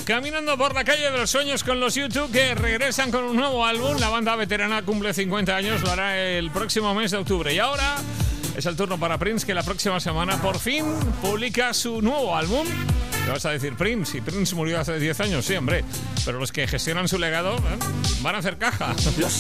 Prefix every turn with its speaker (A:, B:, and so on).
A: Caminando por la calle de los sueños con los U2, que regresan con un nuevo álbum. La banda veterana cumple 50 años, lo hará el próximo mes de octubre. Y ahora es el turno para Prince, que la próxima semana por fin publica su nuevo álbum. ¿Qué vas a decir, Prince? Si Prince murió hace 10 años, sí, hombre. Pero los que gestionan su legado van a hacer caja.